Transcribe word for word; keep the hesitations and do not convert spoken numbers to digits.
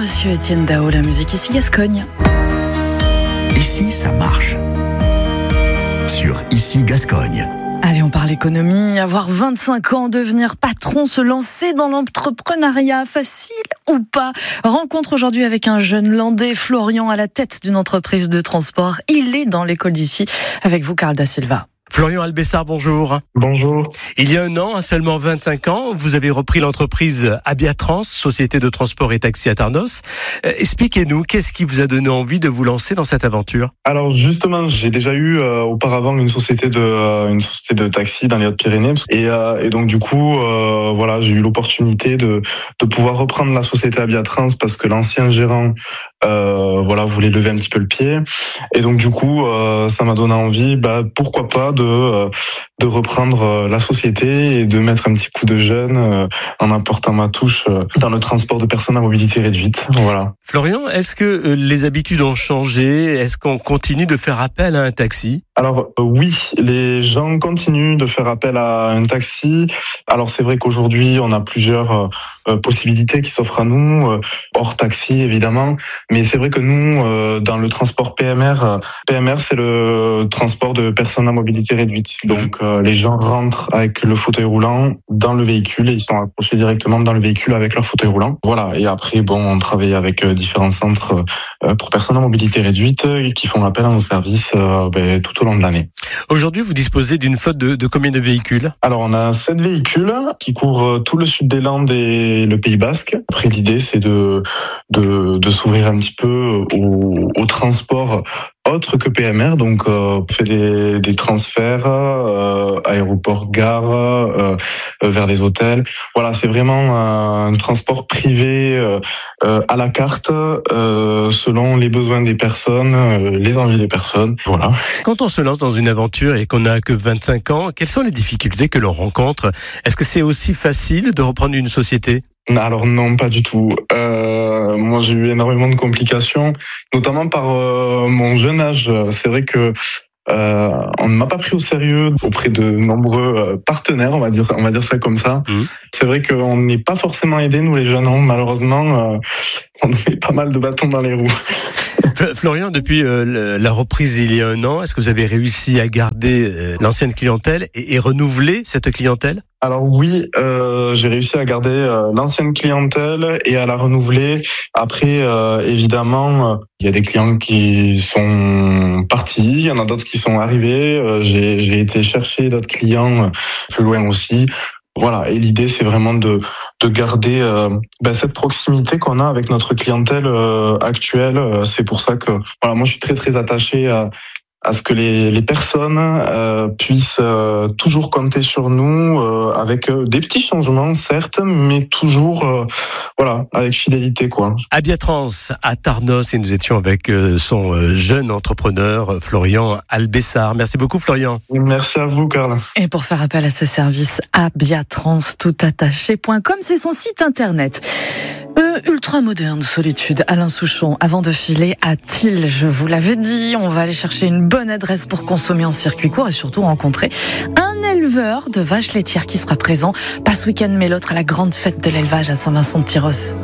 Monsieur Étienne Dao, la musique ici Gascogne. Ici, ça marche. Sur Ici Gascogne. Allez, on parle économie. Avoir vingt-cinq ans, devenir patron, se lancer dans l'entrepreneuriat, facile ou pas? Rencontre aujourd'hui avec un jeune Landais, Florian, à la tête d'une entreprise de transport. Il est dans l'école d'ici. Avec vous, Carl Da Silva. Florian Albessard, bonjour. Bonjour. Il y a un an, à seulement vingt-cinq ans, vous avez repris l'entreprise Abiatrans, société de transport et taxi à Tarnos. Euh, expliquez-nous, qu'est-ce qui vous a donné envie de vous lancer dans cette aventure? Alors justement, j'ai déjà eu euh, auparavant une société de euh, une société de taxi dans les Hautes-Pyrénées et, euh, et donc du coup, euh, voilà, j'ai eu l'opportunité de de pouvoir reprendre la société Abiatrans parce que l'ancien gérant, euh, voilà, voulait lever un petit peu le pied et donc du coup, euh, ça m'a donné envie, bah pourquoi pas de De, de reprendre la société et de mettre un petit coup de jeune euh, en apportant ma touche euh, dans le transport de personnes à mobilité réduite. Voilà. Florian, est-ce que euh, les habitudes ont changé? Est-ce qu'on continue de faire appel à un taxi? Alors euh, oui, les gens continuent de faire appel à un taxi. Alors c'est vrai qu'aujourd'hui, on a plusieurs euh, possibilités qui s'offrent à nous, euh, hors taxi évidemment, mais c'est vrai que nous, euh, dans le transport P M R, euh, P M R c'est le transport de personnes à mobilité réduite. Donc euh, les gens rentrent avec le fauteuil roulant dans le véhicule et ils sont accrochés directement dans le véhicule avec leur fauteuil roulant. Voilà. Et après, bon, on travaille avec euh, différents centres euh, pour personnes à mobilité réduite qui font appel à nos services euh, ben, tout au long de l'année. Aujourd'hui, vous disposez d'une flotte de, de combien de véhicules? Alors, on a sept véhicules qui couvrent tout le sud des Landes et le Pays Basque. Après, l'idée, c'est de de, de s'ouvrir un petit peu au, au transport autre que P M R, donc euh, on fait des, des transferts, euh, aéroport, gare, euh, vers les hôtels. Voilà, c'est vraiment un transport privé euh, euh, à la carte, euh, selon les besoins des personnes, euh, les envies des personnes. Voilà. Quand on se lance dans une aventure et qu'on n'a que vingt-cinq ans, quelles sont les difficultés que l'on rencontre? Est-ce que c'est aussi facile de reprendre une société? Alors non, pas du tout. Euh, moi, j'ai eu énormément de complications, notamment par euh, mon jeune âge. C'est vrai que euh, on ne m'a pas pris au sérieux auprès de nombreux partenaires, on va dire, on va dire ça comme ça. Mmh. C'est vrai qu'on n'est pas forcément aidés, nous les jeunes, hein. Malheureusement, euh, on nous met pas mal de bâtons dans les roues. Florian, depuis euh, la reprise il y a un an, est-ce que vous avez réussi à garder euh, l'ancienne clientèle et, et renouveler cette clientèle? Alors oui, euh, j'ai réussi à garder euh, l'ancienne clientèle et à la renouveler. Après, euh, évidemment, euh, il y a des clients qui sont partis, il y en a d'autres qui sont arrivés. Euh, j'ai, j'ai été chercher d'autres clients euh, plus loin aussi. Voilà, et l'idée c'est vraiment de de garder euh, ben, cette proximité qu'on a avec notre clientèle euh, actuelle. C'est pour ça que voilà, moi je suis très très attaché à à ce que les, les personnes euh, puissent euh, toujours compter sur nous euh, avec euh, des petits changements, certes, mais toujours euh, voilà, avec fidélité, quoi. Abiatrans à Tarnos et nous étions avec euh, son euh, jeune entrepreneur Florian Albessard. Merci beaucoup, Florian. Merci à vous, Carl. Et pour faire appel à ce service, abiatrans tout attaché point com, c'est son site internet. Euh, ultra moderne solitude, Alain Souchon. Avant de filer à Tille, je vous l'avais dit, on va aller chercher une bonne adresse pour consommer en circuit court et surtout rencontrer un éleveur de vaches laitières qui sera présent, pas ce week-end mais l'autre à la grande fête de l'élevage à Saint-Vincent-de-Tyrosse.